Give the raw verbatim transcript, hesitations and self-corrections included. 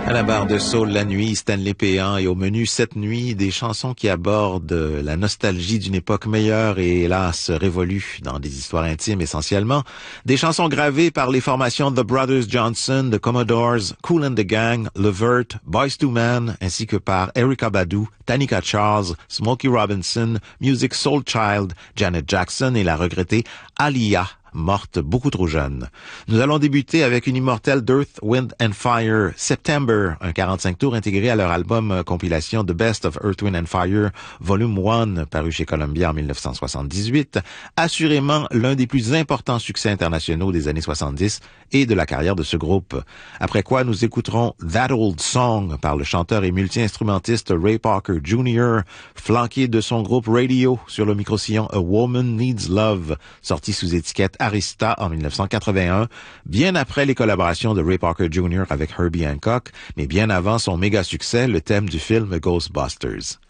À la barre de Soul la nuit, Stanley Péan, et au menu cette nuit, des chansons qui abordent la nostalgie d'une époque meilleure et hélas révolue dans des histoires intimes essentiellement. Des chansons gravées par les formations The Brothers Johnson, The Commodores, Kool and the Gang, Levert, Boyz two Men, ainsi que par Erykah Badu, Tanika Charles, Smokey Robinson, Musiq Soulchild, Janet Jackson et la regrettée Aaliyah, morte beaucoup trop jeune. Nous allons débuter avec une immortelle d'Earth, Wind and Fire, September, un quarante-cinq tours intégré à leur album compilation The Best of Earth, Wind and Fire, Volume un, paru chez Columbia en dix-neuf cent soixante-dix-huit, assurément l'un des plus importants succès internationaux des années soixante-dix et de la carrière de ce groupe. Après quoi, nous écouterons That Old Song par le chanteur et multi-instrumentiste Ray Parker junior, flanqué de son groupe Radio sur le microsillon A Woman Needs Love, sorti sous étiquette Arista en dix-neuf cent quatre-vingt-un, bien après les collaborations de Ray Parker junior avec Herbie Hancock, mais bien avant son méga succès, le thème du film Ghostbusters.